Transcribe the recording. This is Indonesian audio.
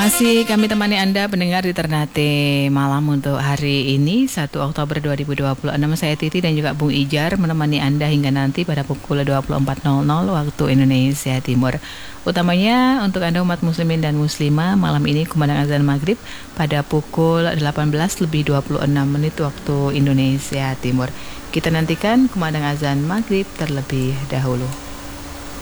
Masih kami temani Anda pendengar di Ternate Malam untuk hari ini 1 Oktober 2026. Saya Titi dan juga Bung Ijar menemani Anda hingga nanti pada pukul 24.00 waktu Indonesia Timur. Utamanya untuk Anda umat muslimin dan muslimah, malam ini kumandang azan maghrib pada pukul 18:26 waktu Indonesia Timur. Kita nantikan kumandang azan maghrib terlebih dahulu.